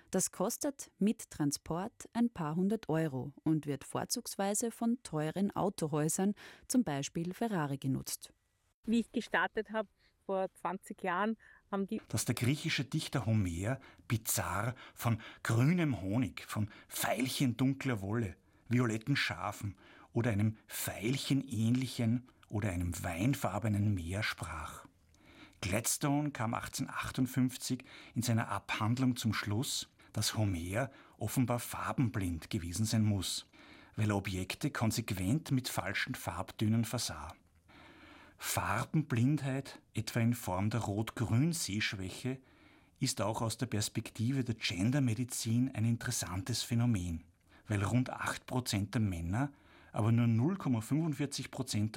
Das kostet mit Transport ein paar hundert Euro und wird vorzugsweise von teuren Autohäusern, zum Beispiel Ferrari, genutzt. Wie ich gestartet habe, vor 20 Jahren, haben die... Dass der griechische Dichter Homer bizarr von grünem Honig, von Veilchen dunkler Wolle, violetten Schafen oder einem veilchenähnlichen oder einem weinfarbenen Meer sprach. Gladstone kam 1858 in seiner Abhandlung zum Schluss, dass Homer offenbar farbenblind gewesen sein muss, weil er Objekte konsequent mit falschen Farbtönen versah. Farbenblindheit, etwa in Form der Rot-Grün-Sehschwäche, ist auch aus der Perspektive der Gendermedizin ein interessantes Phänomen, weil rund 8% der Männer, aber nur 0,45%